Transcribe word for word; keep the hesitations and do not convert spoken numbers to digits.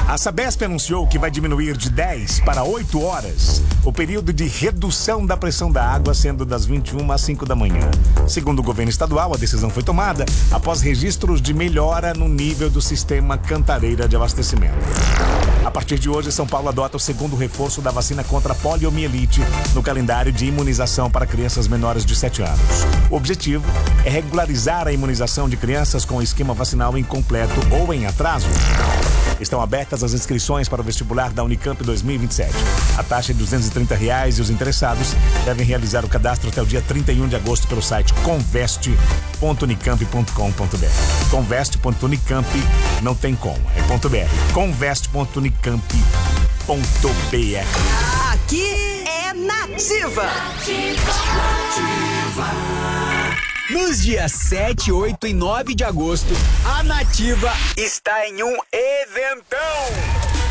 A Sabesp anunciou que vai diminuir de dez para oito horas o período de redução da pressão da água, sendo das vinte e uma às cinco da manhã. Segundo o governo estadual, a decisão foi tomada após registros de melhora no nível do sistema Cantareira de abastecimento. A partir de hoje, São Paulo adota o segundo reforço da vacina contra a poliomielite no calendário de imunização para crianças menores de sete anos. O objetivo é regularizar a imunização de crianças com esquema vacinal incompleto ou em atraso. Estão abertas as inscrições para o vestibular da Unicamp dois mil e vinte e sete. A taxa é de duzentos e trinta reais e os interessados devem realizar o cadastro até o dia trinta e um de agosto pelo site conveste ponto unicamp ponto com ponto br. conveste ponto unicamp não tem como, é ponto .br. conveste ponto unicamp ponto br. Aqui é Nativa. Nativa. Nativa. Nos dias sete, oito e nove de agosto, a Nativa está em um eventão.